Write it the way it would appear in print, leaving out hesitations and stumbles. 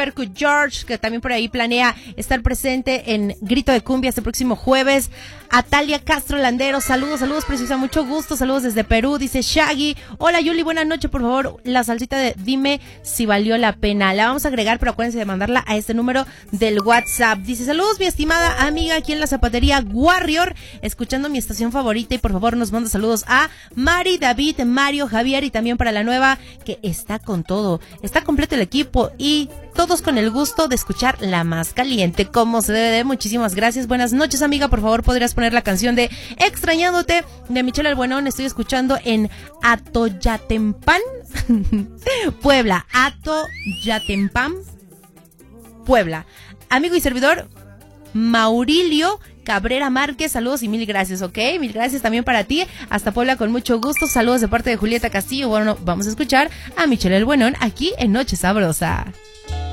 Puerco George, que también por ahí planea estar presente en Grito de Cumbia este próximo jueves. A Talia Castro Landero, saludos, preciosa, mucho gusto, saludos desde Perú, dice Shaggy. Hola Yuli, buenas noches, por favor, la salsita de dime si valió la pena. La vamos a agregar, pero acuérdense de mandarla a este número del WhatsApp. Dice, saludos mi estimada amiga aquí en la zapatería Warrior, escuchando mi estación favorita, y por favor nos manda saludos a Mari, David, Mario, Javier, y también para la nueva, que está con todo, está completo el equipo y todos con el gusto de escuchar la más caliente, como se debe. Muchísimas gracias, buenas noches amiga, por favor podrías poner la canción de Extrañándote de Michelle El Buenón. Estoy escuchando en Atoyatempan, Puebla. Atoyatempan, Puebla. Amigo y servidor Maurilio Cabrera Márquez, saludos y mil gracias, ¿ok? Mil gracias también para ti, hasta Puebla con mucho gusto, saludos de parte de Julieta Castillo. Bueno, vamos a escuchar a Michelle El Buenón aquí en Noche Sabrosa.